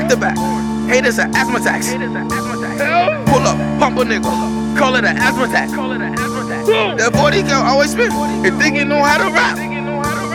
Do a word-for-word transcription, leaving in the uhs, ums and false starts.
the back. Haters are asthma attacks. Pull up, pump a nigga. Call it an asthma attack. That forty cal always spin. And think you know how to rap.